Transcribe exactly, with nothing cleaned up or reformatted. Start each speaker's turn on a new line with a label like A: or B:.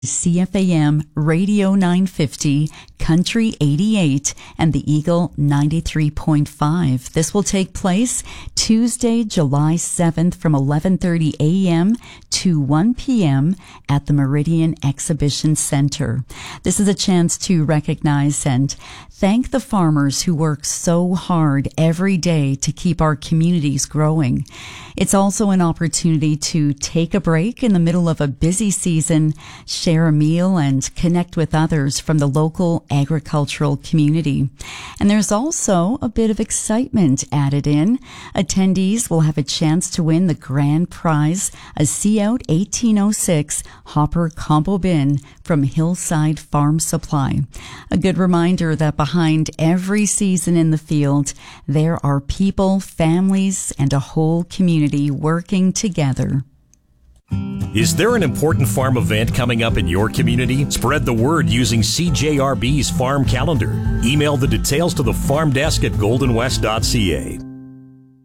A: C F A M Radio nine fifty, Country eighty-eight, and the Eagle ninety-three point five. This will take place Tuesday, July seventh from eleven thirty a.m. to one p.m. at the Meridian Exhibition Center. This is a chance to recognize and thank the farmers who work so hard every day to keep our communities growing. It's also an opportunity to take a break in the middle of a busy season, share a meal, and connect with others from the local agricultural community. And there's also a bit of excitement added in. Attendees will have a chance to win the grand prize, a Cout eighteen oh six Hopper Combo Bin from Hillside Farm Supply. A good reminder that behind every season in the field, there are people, families, and a whole community working together.
B: Is there an important farm event coming up in your community? Spread the word using C J R B's farm calendar. Email the details to the farm desk at golden west dot c a.